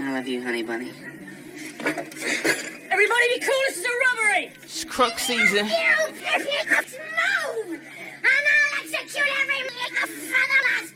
I love you, honey bunny. Everybody be cool, this is a robbery! It's crook season. No!